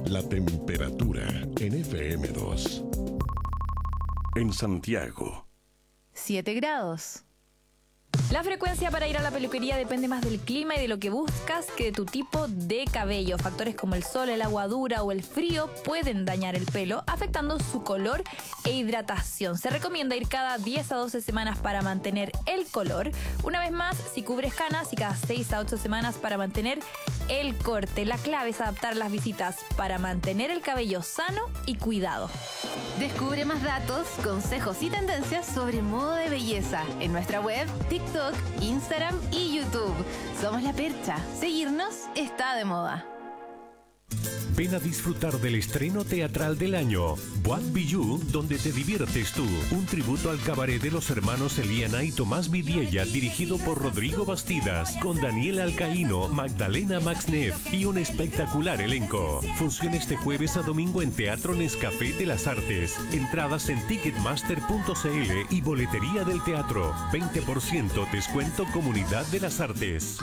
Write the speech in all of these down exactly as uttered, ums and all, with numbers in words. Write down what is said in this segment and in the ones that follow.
La temperatura en F M dos. En Santiago, siete grados. La frecuencia para ir a la peluquería depende más del clima y de lo que buscas que de tu tipo de cabello. Factores como el sol, el agua dura o el frío pueden dañar el pelo, afectando su color e hidratación. Se recomienda ir cada diez a doce semanas para mantener el color. Una vez más, si cubres canas, y cada seis a ocho semanas para mantener el corte. La clave es adaptar las visitas para mantener el cabello sano y cuidado. Descubre más datos, consejos y tendencias sobre moda de belleza en nuestra web, TikTok, Instagram y YouTube. Somos La Percha. Seguirnos está de moda. Ven a disfrutar del estreno teatral del año, Boîte Bijou, donde te diviertes tú. Un tributo al cabaret de los hermanos Eliana y Tomás Vidiella, dirigido por Rodrigo Bastidas, con Daniel Alcaíno, Magdalena Maxneff y un espectacular elenco. Función este jueves a domingo en Teatro Nescafé de las Artes. Entradas en ticketmaster punto c l y boletería del teatro. veinte por ciento descuento Comunidad de las Artes.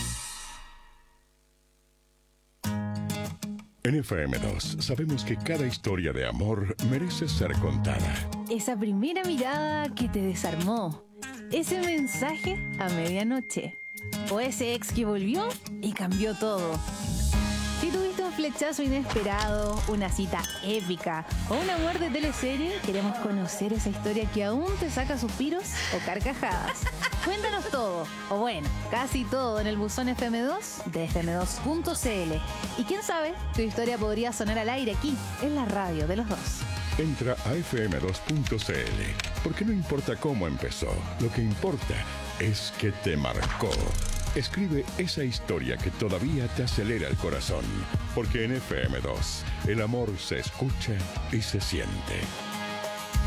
en F M dos sabemos que cada historia de amor merece ser contada. Esa primera mirada que te desarmó. Ese mensaje a medianoche. O ese ex que volvió y cambió todo. Si tuviste un flechazo inesperado, una cita épica o un amor de teleserie, queremos conocer esa historia que aún te saca suspiros o carcajadas. Cuéntanos todo, o bueno, casi todo en el buzón F M dos de F M dos punto c l. Y quién sabe, tu historia podría sonar al aire aquí, en la radio de los dos. Entra a F M dos punto c l, porque no importa cómo empezó, lo que importa es que te marcó. Escribe esa historia que todavía te acelera el corazón, porque en F M dos el amor se escucha y se siente.